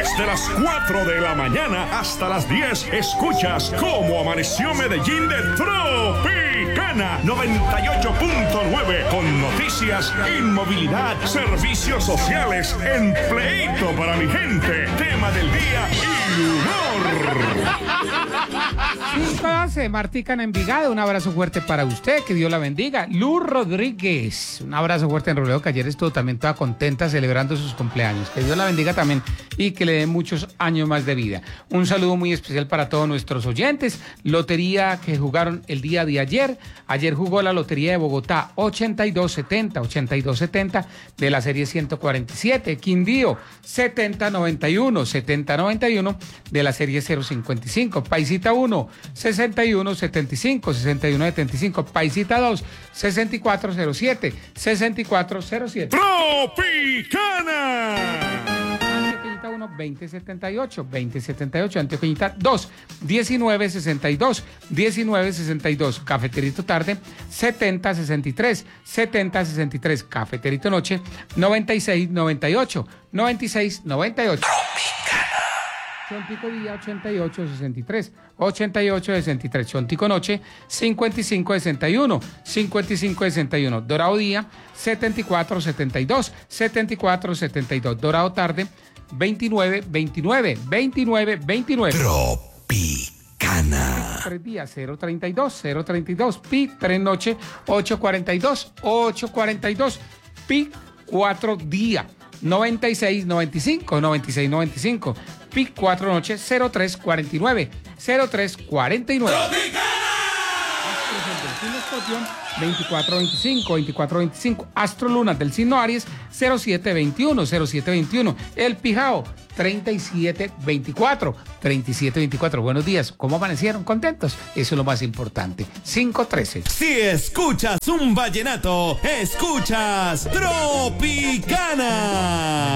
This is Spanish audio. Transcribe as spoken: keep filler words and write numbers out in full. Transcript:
Desde las cuatro de la mañana hasta las diez, escuchas Cómo Amaneció Medellín de Tropicana noventa y ocho punto nueve, con noticias, inmovilidad, servicios sociales, empleito para mi gente, tema del día y humor. cinco doce, Martica en Envigado, un abrazo fuerte para usted, que Dios la bendiga. Luz Rodríguez, un abrazo fuerte en Robledo, que ayer estuvo también toda contenta celebrando sus cumpleaños. Que Dios la bendiga también y que le dé muchos años más de vida. Un saludo muy especial para todos nuestros oyentes. Lotería que jugaron el día de ayer. Ayer jugó la Lotería de Bogotá, ochenta y dos setenta, ochenta y dos setenta de la serie ciento cuarenta y siete. Quindío, setenta noventa y uno, setenta noventa y uno de la serie cero cincuenta y cinco. Paisita uno, sesenta y uno setenta y cinco, sesenta y uno setenta y cinco. Paisita dos, sesenta y cuatro cero siete, sesenta y cuatro cero siete. Tropicana. Antioqueñita uno, veinte setenta y ocho, veinte setenta y ocho. Antioqueñita dos, diecinueve sesenta y dos, diecinueve sesenta y dos. Cafeterito tarde, setenta sesenta y tres, setenta sesenta y tres. Cafeterito noche, noventa y seis noventa y ocho, noventa y seis noventa y ocho. Chontico día, ochenta y ocho sesenta y tres, ochenta y ocho sesenta y tres. Chontico noche, cincuenta y cinco sesenta y uno, cincuenta y cinco sesenta y uno. Dorado día, setenta y cuatro setenta y dos, setenta y cuatro setenta y dos. Dorado tarde, veintinueve veintinueve, veintinueve veintinueve. Tropicana. Tres días, cero treinta y dos, cero treinta y dos. Pi, tres noche, ocho cuarenta y dos, ocho cuarenta y dos. Pi, cuatro día, noventa y seis noventa y cinco, noventa y seis noventa y cinco. Pi cuatro noches, cero tres cuarenta y nueve, cero tres cuarenta y nueve. Astros del signo Escorpión, veinticuatro veinticinco, veinticuatro veinticinco. Astro Lunas del signo Aries, cero siete veintiuno, cero siete veintiuno. El Pijao, treinta y siete veinticuatro, treinta y siete veinticuatro. Buenos días, ¿cómo amanecieron? ¿Contentos? Eso es lo más importante. cinco trece. Si escuchas un vallenato, escuchas Tropicana.